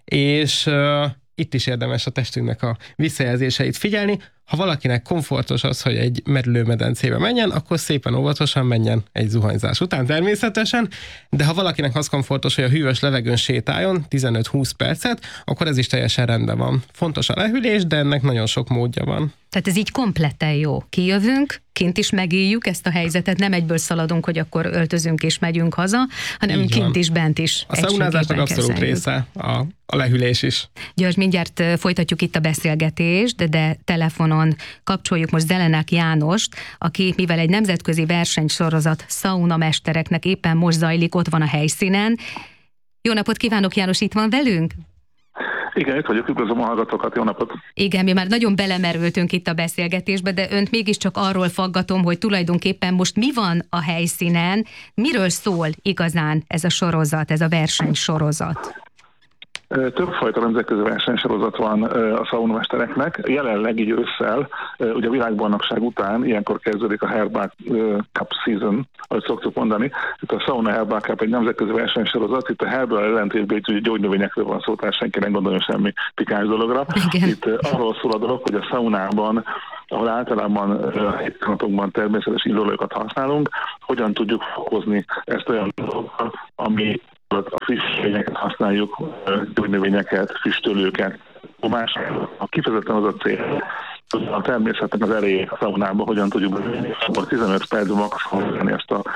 És uh, itt is érdemes a testünknek a visszajelzéseit figyelni. Ha valakinek komfortos az, hogy egy merülőmedencébe menjen, akkor szépen óvatosan menjen egy zuhanyzás után természetesen, de ha valakinek az komfortos, hogy a hűvös levegőn sétáljon tizenöt-húsz percet, akkor ez is teljesen rendben van. Fontos a lehűlés, de ennek nagyon sok módja van. Tehát ez így kompletten jó. Kijövünk, kint is megéljük ezt a helyzetet, nem egyből szaladunk, hogy akkor öltözünk és megyünk haza, hanem így kint van. is, bent is. A szaunázásnak abszolút kezeljük. Része a, a lehűlés is. György, mindjárt folytatjuk itt a beszélgetést, de telefonon telefonon kapcsoljuk most Zelenak Jánost, aki, mivel egy nemzetközi versenysorozat szaunamesterek éppen most zajlik, ott van a helyszínen. Jó napot kívánok, János, itt van velünk? Igen, itt vagyok, üdvözlöm a hallgatókat, jó napot! Igen, mi már nagyon belemerültünk itt a beszélgetésbe, de önt mégiscsak arról faggatom, hogy tulajdonképpen most mi van a helyszínen, miről szól igazán ez a sorozat, ez a versenysorozat? Többfajta nemzetközi versenysorozat van a szaunamestereknek. Jelenleg így ősszel, ugye a világbajnokság után, ilyenkor kezdődik a Herbal Cup Season, ahogy szoktuk mondani. Itt a Sauna Herbal Cup egy nemzetközi versenysorozat, itt a Herbal ellentétben itt gyógynövényekről van szó, tehát senki nem gondolja semmi pikáns dologra. Igen. Itt arról szól a dolog, hogy a szaunában, ahol általában a hétköznapokban természetes illóolajat használunk, hogyan tudjuk fokozni ezt olyan dolgokat, ami a friss növényeket használjuk, gyógynövényeket, füstölőket, más. A kifejezetten az a cél, hogy a természetnek az erejét a szaunában hogyan tudjuk bevinni, akkor tizenöt percben maximálni ezt a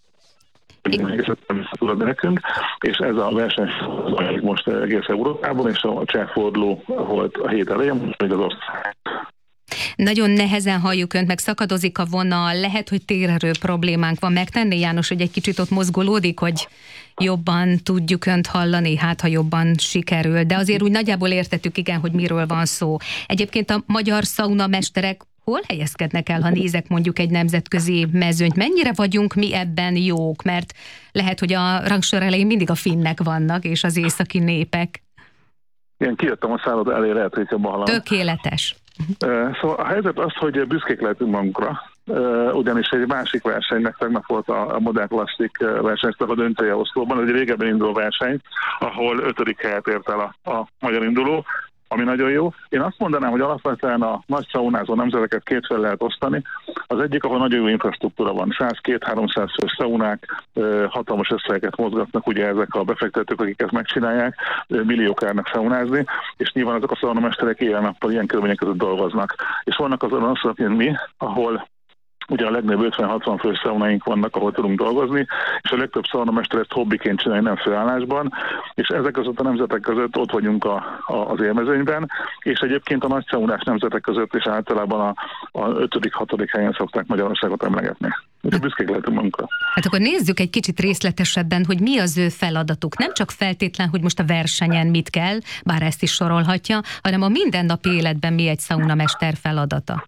tudod nekünk, és ez a verseny most egész Európában, és a cseh forduló volt a hét elején, most még az ország. Nagyon nehezen halljuk önt, meg szakadozik a vonal, lehet, hogy térerő problémánk van. Megtenni, János, hogy egy kicsit ott mozgolódik, hogy jobban tudjuk önt hallani, hát ha jobban sikerül. De azért úgy nagyjából értettük, igen, hogy miről van szó. Egyébként a magyar szaunamesterek hol helyezkednek el, ha nézek mondjuk egy nemzetközi mezőnyt? Mennyire vagyunk mi ebben jók? Mert lehet, hogy a rangsor elején mindig a finnek vannak, és az északi népek. Igen, kijöttem a szálloda elé, lehet, hogy jobban hallom. Tökéletes. Szóval a helyzet az, hogy büszkék lehetünk magunkra, ugyanis egy másik versenynek tegnap volt a Modern Plastic versenynek a döntője Oszlóban, ez egy régebben induló verseny, ahol ötödik helyet ért el a, a magyar induló, ami nagyon jó. Én azt mondanám, hogy alapvetően a nagy szaunázó nemzeteket kétféle lehet osztani. Az egyik, ahol nagyon jó infrastruktúra van, száz-kétszáz-háromszáz fős szaunák, hatalmas összegeket mozgatnak ugye ezek a befektetők, akik ezt megcsinálják, milliók járnak szaunázni, és nyilván azok a szaunamesterek éjjel-nappal ilyen körülmények között dolgoznak. És vannak azon azok, mint mi, ahol ugye a legnagyobb ötven-hatvan fős szaunáink vannak, ahol tudunk dolgozni, és a legtöbb szaunamester ezt hobbiként csinálja, nem főállásban, és ezek között a nemzetek között ott vagyunk a, a, az élmezőnyben, és egyébként a nagy szaunás nemzetek között is általában a, a ötödik-hatodik helyen szokták Magyarországot emlegetni. Úgyhogy büszkék lehetünk magunkra. Hát akkor nézzük egy kicsit részletesebben, hogy mi az ő feladatuk. Nem csak feltétlen, hogy most a versenyen mit kell, bár ezt is sorolhatja, hanem a mindennapi életben mi egy szaunamester feladata.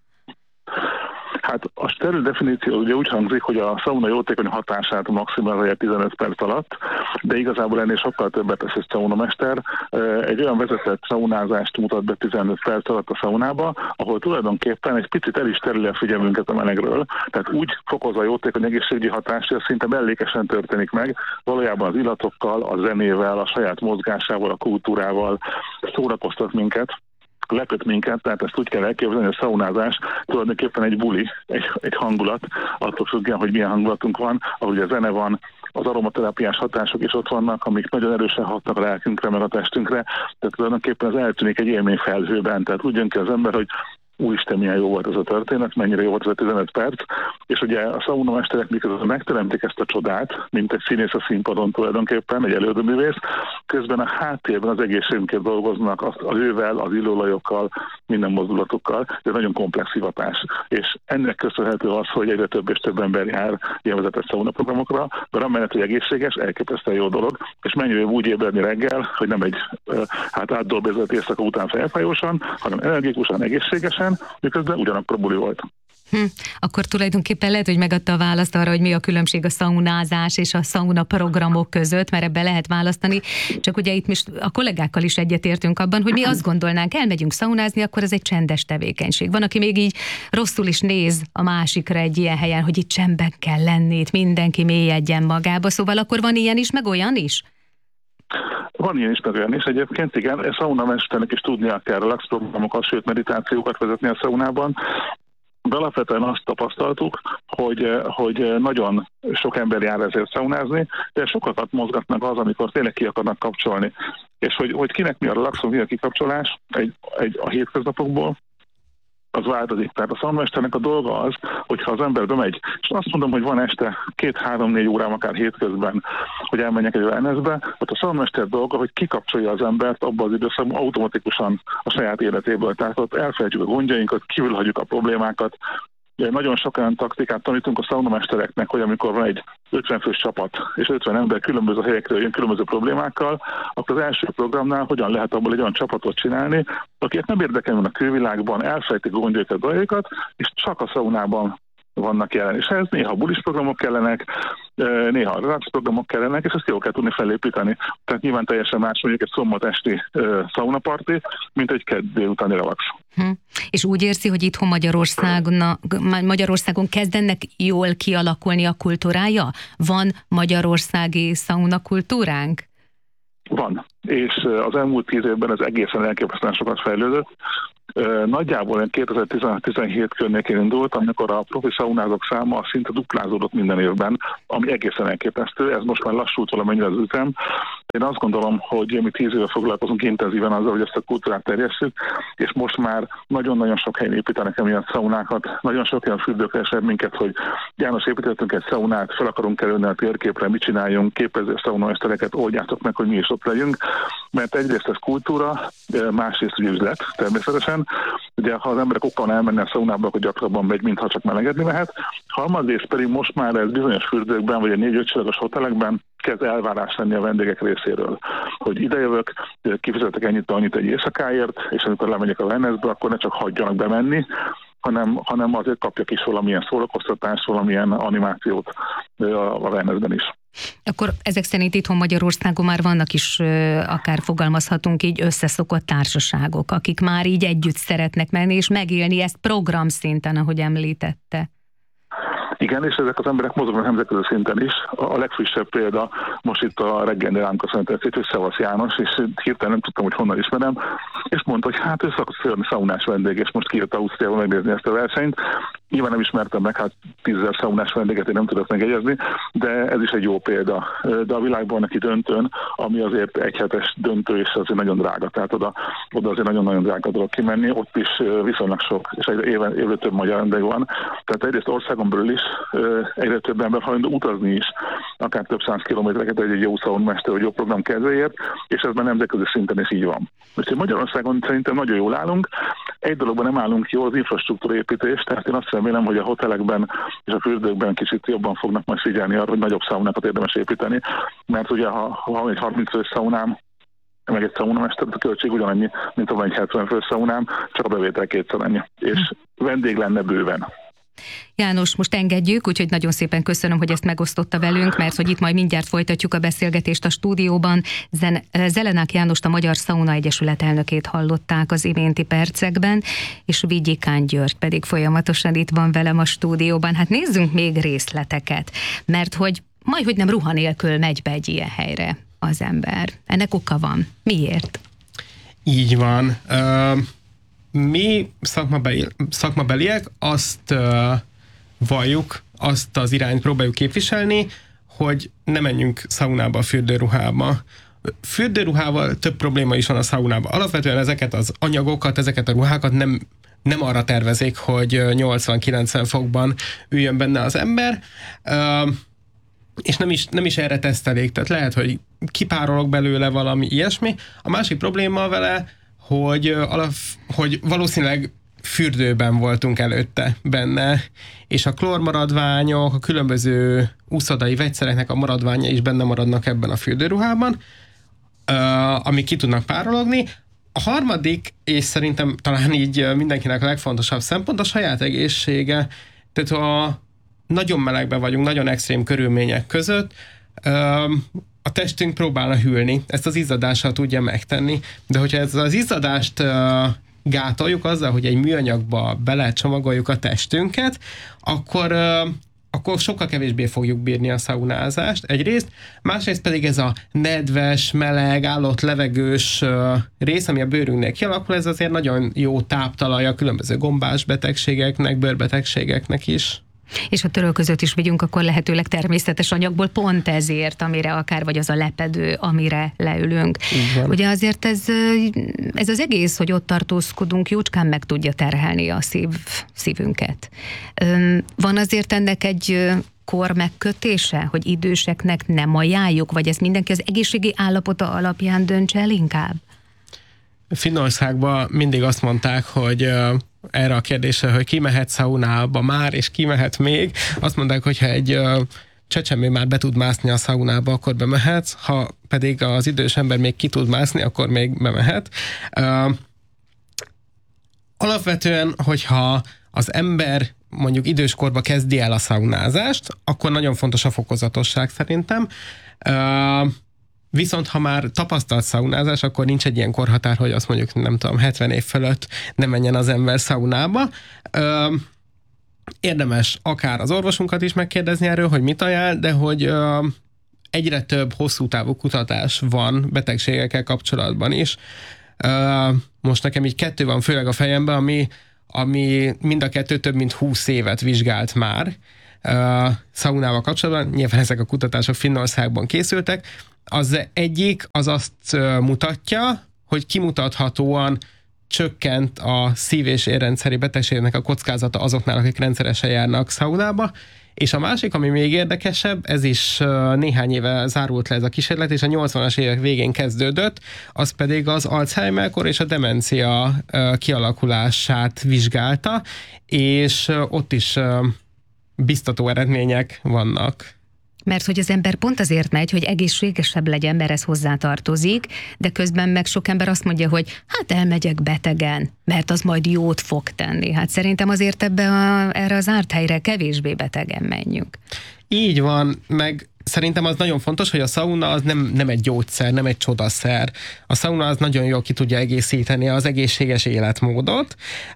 Hát a steril definíció ugye úgy hangzik, hogy a szauna jótékony hatását maximálja tizenöt perc alatt, de igazából ennél sokkal többet tesz egy szaunamester. Egy olyan vezetett szaunázást mutat be tizenöt perc alatt a szaunába, ahol tulajdonképpen egy picit el is tereli a figyelmünket a melegről, tehát úgy fokozza a jótékony egészségügyi hatást, hogy szinte mellékesen történik meg, valójában az illatokkal, a zenével, a saját mozgásával, a kultúrával szórakoztat minket, leköt minket, tehát ezt úgy kell elképzelni, hogy a szaunázás tulajdonképpen egy buli, egy, egy hangulat, attól függően, hogy milyen hangulatunk van, ahogy a zene van, az aromaterápiás hatások is ott vannak, amik nagyon erősen hatnak a lelkünkre, meg a testünkre, tehát tulajdonképpen az eltűnik egy élményfelhőben, tehát úgy jön ki az ember, hogy úristen, milyen jó volt ez a történet, mennyire jó volt ez a tizenöt perc, és ugye a szaunamesterek miközben megteremtik ezt a csodát, mint egy színész a színpadon tulajdonképpen, egy előadóművész, közben a háttérben az egészségünkért dolgoznak, a hővel, az illóolajokkal, minden mozdulatukkal, ez nagyon komplex hivatás. És ennek köszönhető az, hogy egyre több és több ember jár ilyen vezetett szaunaprogramokra, de amellett, hogy egészséges, elképesztően jó dolog, és mennyire úgy ébredni reggel, hogy nem egy hát átdolgozott éjszaka után felfájósan, hanem energikusan, egészségesen, miközben ugyanakkor buli volt. Hm, akkor tulajdonképpen lehet, hogy megadta a választ arra, hogy mi a különbség a szaunázás és a szauna programok között, mert ebbe lehet választani. Csak ugye itt most a kollégákkal is egyetértünk abban, hogy mi azt gondolnánk, elmegyünk szaunázni, akkor ez egy csendes tevékenység. Van, aki még így rosszul is néz a másikra egy ilyen helyen, hogy itt csendben kell lenni, itt mindenki mélyedjen magába, szóval akkor van ilyen is, meg olyan is? Van ilyen is, meg olyan is egyébként, igen, a szaunamesternek is tudnia kell relax programokat, sőt meditációkat vezetni a szaunában, de alapvetően azt tapasztaltuk, hogy, hogy nagyon sok ember jár ezért szaunázni, de sokakat mozgatnak az, amikor tényleg ki akarnak kapcsolni. És hogy, hogy kinek mi a relaxon, mi a kikapcsolás egy, egy, a hétköznapokból, az változik. Tehát a szaunamesternek a dolga az, hogyha az ember bemegy, és azt mondom, hogy van este két-három-négy órám, akár hétközben, hogy elmenjek egy wellnessbe, ott a szaunamester dolga, hogy kikapcsolja az embert abban az időszakban automatikusan a saját életéből. Tehát ott elfelejtjük a gondjainkat, kívülhagyjuk a problémákat. Nagyon sok olyan taktikát tanítunk a szaunamestereknek, hogy amikor van egy ötven fős csapat, és ötven ember különböző helyekről jön különböző problémákkal, akkor az első programnál hogyan lehet abból egy olyan csapatot csinálni, akiket nem érdekel a külvilágban, elfelejtik a gondjaikat, dolgokat, és csak a szaunában vannak jelen. És ehhez néha bulis programok kellenek, néha relax programok kellenek, és ezt jól kell tudni felépíteni. Tehát nyilván teljesen más mondjuk egy szombat esti szaunaparti, mint egy kedd délutáni relax. Hm. És úgy érzi, hogy itthon Magyarországon, Magyarországon kezdenek jól kialakulni a kultúrája? Van magyarországi szaunakultúránk? Van. És az elmúlt tíz évben ez egészen elképesztően sokat fejlődött. Nagyjából kétezer-tizenhét környékén indult, amikor a profi szaunázók száma szinte duplázódott minden évben, ami egészen elképesztő. Ez most már lassult valamennyire az ütem. Én azt gondolom, hogy mi tíz éve foglalkozunk intenzíven azzal, hogy ezt a kultúrát terjesszük, és most már nagyon-nagyon sok helyen építenek emiatt szaunákat, nagyon sok olyan fürdő keresett minket, hogy János, építettünk egy szaunát, fel akarunk kerülni a térképre, mit csináljunk, képező szaunamestereket, oldjátok meg, hogy mi is ott legyünk, mert egyrészt ez kultúra, másrészt ugye üzlet, természetesen. Ugye, ha az emberek okon elmennek a szaunába, akkor gyakrabban megy, mintha csak melegedni mehet. Harmadrészt pedig most már ez bizonyos fürdőkben, vagy a négy-öt csillagos hotelekben kezd elvárás lenni a vendégek részéről. Hogy idejövök, kifizetek ennyit, annyit egy éjszakáért, és amikor lemegyek a wellnessbe, akkor ne csak hagyjanak bemenni, hanem, hanem azért kapjak is valamilyen szórakoztatást, valamilyen animációt a wellnessben is. Akkor ezek szerint itthon Magyarországon már vannak is, akár fogalmazhatunk így, összeszokott társaságok, akik már így együtt szeretnek menni, és megélni ezt programszinten, ahogy említette. Igen, és ezek az emberek mozognak nemzetközi szinten is. A legfrissebb példa most itt a reggel rám köszöntett, hogy Szevasz János, és hirtelen nem tudtam, hogy honnan ismerem, és mondta, hogy hát ő szakott félni szaunás vendég, és most kijött Ausztriába megnézni ezt a versenyt. Nyilván nem ismertem meg, hát tízezer szaunás vendéget én nem tudok megjegyezni, de ez is egy jó példa. De a világban neki döntőn, ami azért egyhetes döntő, és azért nagyon drága, tehát oda, oda azért nagyon-nagyon drága dolog kimenni, ott is viszonylag sok, és egyre éve, éve több magyar vendég van. Tehát egyrészt országon belül is egyre több ember hajlandó utazni is, akár több száz kilométereket egy, egy jó szaunamester, vagy jó program kedvéért, és ez már nemzetközi szinten is így van. Úgyhogy Magyarországon szerintem nagyon jól állunk. Egy dologban nem állunk jól, az infrastruktúra építés, tehát én azt remélem, hogy a hotelekben és a fürdőkben kicsit jobban fognak majd figyelni arra, hogy nagyobb szaunákat érdemes építeni, mert ugye ha, ha van egy harminc fős szaunám, meg egy szaunamester, a költség ugyanannyi, mint ha van egy hetven fős szaunám, csak a bevétel kétszer ennyi. És vendég lenne bőven. János, most engedjük, úgyhogy nagyon szépen köszönöm, hogy ezt megosztotta velünk, mert hogy itt majd mindjárt folytatjuk a beszélgetést a stúdióban. Zen- Zelenák Jánost, a Magyar Szauna Egyesület elnökét hallották az iménti percekben, és Vigyikán György pedig folyamatosan itt van velem a stúdióban. Hát nézzünk még részleteket, mert hogy majdhogy nem ruha nélkül megy be egy ilyen helyre az ember. Ennek oka van. Miért? Így van. Uh... Mi szakmabeli, szakmabeliek azt uh, valljuk, azt az irányt próbáljuk képviselni, hogy ne menjünk szaunába a fürdőruhába. Fürdőruhával több probléma is van a szaunában. Alapvetően ezeket az anyagokat, ezeket a ruhákat nem, nem arra tervezik, hogy nyolcvan-kilencven fokban üljön benne az ember, uh, és nem is, nem is erre tesztelik. Tehát lehet, hogy kipárolok belőle valami ilyesmi. A másik probléma vele, Hogy, alap, hogy valószínűleg fürdőben voltunk előtte benne, és a klórmaradványok, a különböző úszodai vegyszereknek a maradványa is benne maradnak ebben a fürdőruhában, uh, amik ki tudnak párologni. A harmadik, és szerintem talán így mindenkinek a legfontosabb szempont, a saját egészsége. Tehát ha nagyon melegben vagyunk, nagyon extrém körülmények között, uh, a testünk próbálna hűlni, ezt az izzadással tudja megtenni, de hogyha ezt az izzadást uh, gátoljuk azzal, hogy egy műanyagba belecsomagoljuk a testünket, akkor, uh, akkor sokkal kevésbé fogjuk bírni a szaunázást egyrészt, másrészt pedig ez a nedves, meleg, állott levegős uh, rész, ami a bőrünknél kialakul, ez azért nagyon jó táptalaj a különböző gombás betegségeknek, bőrbetegségeknek is. És ha törölközőt is vigyünk, akkor lehetőleg természetes anyagból, pont ezért, amire akár, vagy az a lepedő, amire leülünk. Ugye azért ez, ez az egész, hogy ott tartózkodunk, jócskán meg tudja terhelni a szív, szívünket. Van azért ennek egy kor megkötése, hogy időseknek nem ajánljuk, vagy ezt mindenki az egészségi állapota alapján döntse el inkább? Finnországban mindig azt mondták, hogy uh, erre a kérdésre, hogy ki mehet szaunába már, és ki mehet még, azt mondták, hogy ha egy uh, csecsemő már be tud mászni a szaunába, akkor bemehetsz, ha pedig az idős ember még ki tud mászni, akkor még bemehet. Uh, alapvetően, hogyha az ember mondjuk időskorba kezdi el a szaunázást, akkor nagyon fontos a fokozatosság szerintem. Uh, Viszont ha már tapasztalt szaunázás, akkor nincs egy ilyen korhatár, hogy azt mondjuk, nem tudom, hetven év fölött nem menjen az ember szaunába. Ö, érdemes akár az orvosunkat is megkérdezni erről, hogy mit ajánl, de hogy ö, egyre több hosszú távú kutatás van betegségekkel kapcsolatban is. Ö, most nekem így kettő van főleg a fejemben, ami, ami mind a kettő több mint húsz évet vizsgált már ö, szaunával kapcsolatban. Nyilván ezek a kutatások Finnországban készültek. Az egyik az azt mutatja, hogy kimutathatóan csökkent a szív- és érrendszeri betegségnek a kockázata azoknál, akik rendszeresen járnak szaunába, és a másik, ami még érdekesebb, ez is néhány éve zárult le ez a kísérlet, és a nyolcvanas évek végén kezdődött, az pedig az Alzheimer-kor és a demencia kialakulását vizsgálta, és ott is biztató eredmények vannak. Mert hogy az ember pont azért megy, hogy egészségesebb legyen, mert ez hozzátartozik, de közben meg sok ember azt mondja, hogy hát elmegyek betegen, mert az majd jót fog tenni. Hát szerintem azért ebbe a, erre az zárt helyre kevésbé betegen menjünk. Így van, meg szerintem az nagyon fontos, hogy a szauna az nem, nem egy gyógyszer, nem egy csodaszer. A szauna az nagyon jól ki tudja egészíteni az egészséges életmódot,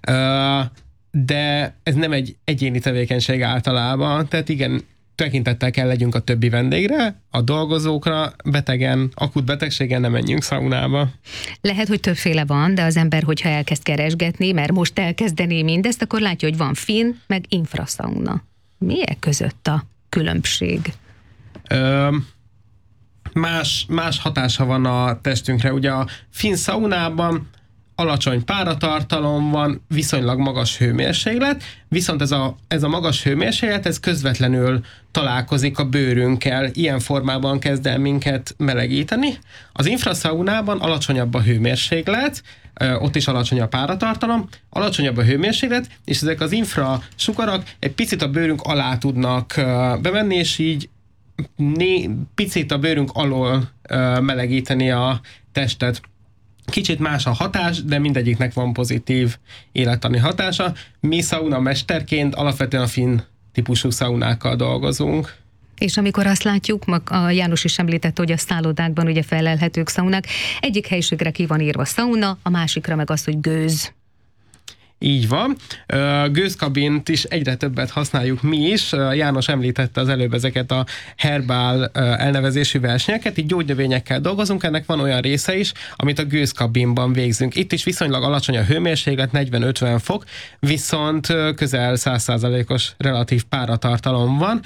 de ez nem egy egyéni tevékenység általában, tehát igen, tekintettel kell legyünk a többi vendégre, a dolgozókra, betegen, akut betegségen nem menjünk szaunába. Lehet, hogy többféle van, de az ember, hogyha elkezd keresgetni, mert most elkezdené mindezt, akkor látja, hogy van finn, meg infraszauna. Mi e között a különbség? Ö, más, más hatása van a testünkre. Ugye a finn szaunában alacsony páratartalom van, viszonylag magas hőmérséklet, viszont ez a, ez a magas hőmérséklet, ez közvetlenül találkozik a bőrünkkel, ilyen formában kezd el minket melegíteni. Az infraszaunában alacsonyabb a hőmérséklet, ott is alacsony a páratartalom, alacsonyabb a hőmérséklet, és ezek az infrasugarak egy picit a bőrünk alá tudnak bemenni, és így né, picit a bőrünk alól melegíteni a testet. Kicsit más a hatás, de mindegyiknek van pozitív élettani hatása. Mi szauna mesterként alapvetően a finn típusú szaunákkal dolgozunk. És amikor azt látjuk, a János is említette, hogy a szállodákban ugye felelhetők szaunák, egyik helyiségre ki van írva szauna, a másikra meg az, hogy gőz. Így van. Gőzkabint is egyre többet használjuk mi is. János említette az előbb ezeket a herbál elnevezésű versenyeket. Itt gyógynövényekkel dolgozunk, ennek van olyan része is, amit a gőzkabinban végzünk. Itt is viszonylag alacsony a hőmérséklet, negyven-ötven fok, viszont közel száz százalékos relatív páratartalom van.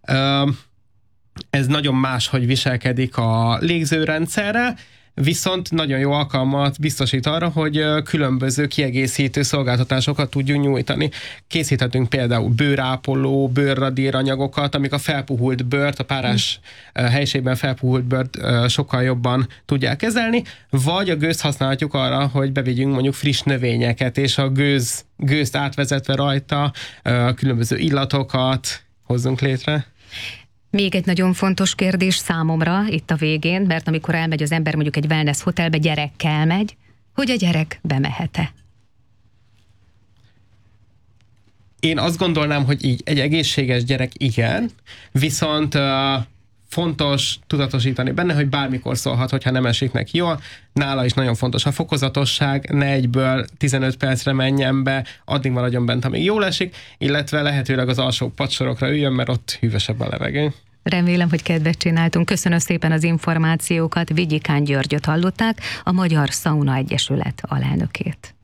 Ez nagyon máshogy viselkedik a légzőrendszerrel, viszont nagyon jó alkalmat biztosít arra, hogy különböző kiegészítő szolgáltatásokat tudjunk nyújtani. Készíthetünk például bőrápoló, bőrradír anyagokat, amik a felpuhult bőrt, a párás mm. helyiségben felpuhult bőrt sokkal jobban tudják kezelni, vagy a gőzt használhatjuk arra, hogy bevigyünk mondjuk friss növényeket, és a gőz, gőzt átvezetve rajta különböző illatokat hozzunk létre. Még egy nagyon fontos kérdés számomra itt a végén, mert amikor elmegy az ember mondjuk egy wellness hotelbe, gyerekkel megy, hogy a gyerek bemehet-e? Én azt gondolnám, hogy így egy egészséges gyerek igen, viszont uh, fontos tudatosítani benne, hogy bármikor szólhat, hogyha nem esik neki jól. Nála is nagyon fontos a fokozatosság, ne egyből tizenöt percre menjen be, addig maradjon bent, amíg jól esik, illetve lehetőleg az alsó padsorokra üljön, mert ott hűvösebb a levegő. Remélem, hogy kedvet csináltunk. Köszönöm szépen az információkat. Vigyikán Györgyöt hallották, a Magyar Szauna Egyesület alelnökét.